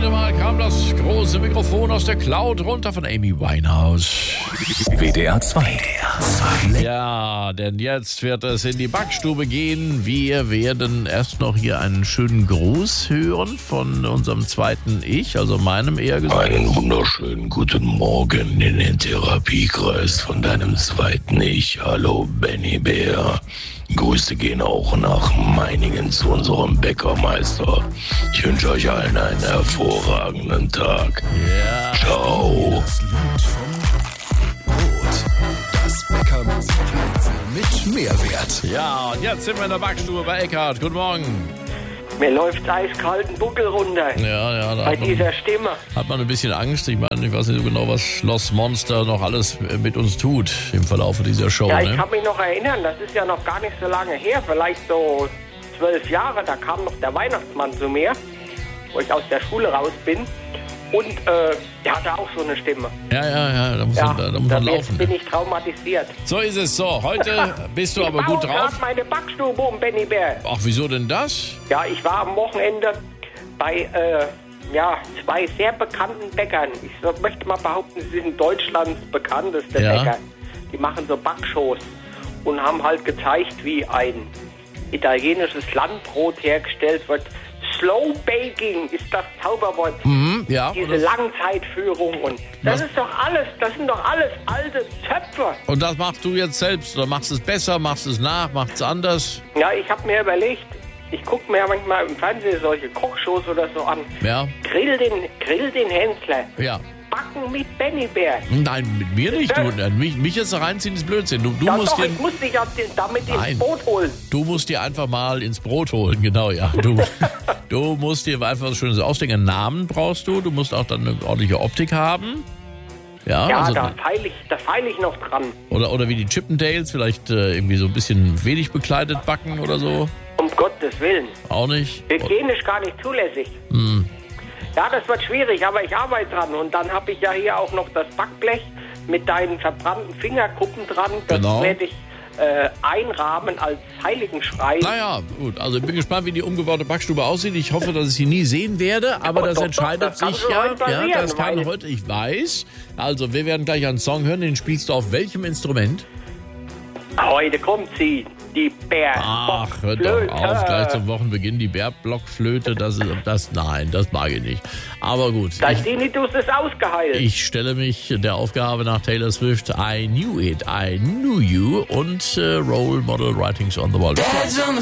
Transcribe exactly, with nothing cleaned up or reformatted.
Gerade mal kam das große Mikrofon aus der Cloud runter von Amy Winehouse. W D R zwei. Ja, denn jetzt wird es in die Backstube gehen. Wir werden erst noch hier einen schönen Gruß hören von unserem zweiten Ich, also meinem eher gesagt. Einen wunderschönen guten Morgen in den Therapiekreis von deinem zweiten Ich. Hallo Benny Bär. Grüße gehen auch nach Meiningen zu unserem Bäckermeister. Ich wünsche euch allen einen hervorragenden Tag. Ja. Ciao. Das Lied vom Brot. Das Bäckermusikrätsel mit Mehrwert. Ja, und jetzt sind wir in der Backstube bei Eckhard. Guten Morgen. Mir läuft eiskalten Buckel runter. Ja, ja, da Bei hat man, dieser Stimme. hat man ein bisschen Angst. Ich meine, ich weiß nicht so genau, was Lost Monster noch alles mit uns tut im Verlauf dieser Show. Ja, ich Ne? kann mich noch erinnern, das ist ja noch gar nicht so lange her, vielleicht so zwölf Jahre, da kam noch der Weihnachtsmann zu mir, wo ich aus der Schule raus bin. Und äh, der hatte auch so eine Stimme. Ja, ja, ja, da muss Ja, man, da, da muss man jetzt laufen. bin Ne? ich traumatisiert. So ist es so. Heute bist du aber ich gut baue drauf. gerade meine Backstube um, Benny Bär. Ach, wieso denn das? Ja, ich war am Wochenende bei äh, ja, zwei sehr bekannten Bäckern. Ich so, möchte mal behaupten, sie sind Deutschlands bekannteste Ja. Bäcker. Die machen so Backshows und haben halt gezeigt, wie ein italienisches Landbrot hergestellt wird. Slow Baking ist das Zauberwort. Mhm, ja. Diese Und das, Langzeitführung und das Was? ist doch alles, das sind doch alles alte Zöpfe. und das machst du jetzt selbst oder machst es besser, machst es nach, machst es anders? Ja, ich habe mir überlegt, ich gucke mir ja manchmal im Fernsehen solche Kochshows oder so an. Ja, Grill den, grill den Hensler. ja. Backen mit Benny Bär. Nein, mit mir nicht. Du, Ja. mich, mich jetzt da reinziehen ist Blödsinn. Du, du, Ja, musst doch, dir, ich muss dich ja damit Nein. ins Boot holen. du musst dir einfach mal ins Brot holen. Genau, ja. Du, du musst dir einfach was Schönes ausdenken. Einen Namen brauchst du. Du musst auch dann eine ordentliche Optik haben. Ja, Ja, also, da feile ich, da feil ich noch dran. oder, oder wie die Chippendales, vielleicht äh, irgendwie so ein bisschen wenig bekleidet backen oder so. Um Gottes Willen. Auch nicht. Hygienisch gar nicht zulässig. Hm. Ja, das wird schwierig, aber ich arbeite dran. Und dann habe ich ja hier auch noch das Backblech mit deinen verbrannten Fingerkuppen dran. Das Genau. werde ich äh, einrahmen als Heiligenschrei. Naja, gut. Also ich bin gespannt, wie die umgebaute Backstube aussieht. Ich hoffe, dass ich sie nie sehen werde, aber Doch, das doch, entscheidet das kann sich schon ja. heute passieren, Ja, das kann weil- heute, ich weiß. Also wir werden gleich einen Song hören, den spielst du auf welchem Instrument? Heute kommt sie, die Ach, hör doch Bärblockflöte. auf, gleich zum Wochenbeginn die Bärblockflöte, das ist, das, nein, das mag ich nicht. Aber gut, Da ich, ist Tinnitus ist ausgeheilt. ich stelle mich der Aufgabe nach Taylor Swift, I Knew It, I Knew You und äh, Role Model Writings on the Wall.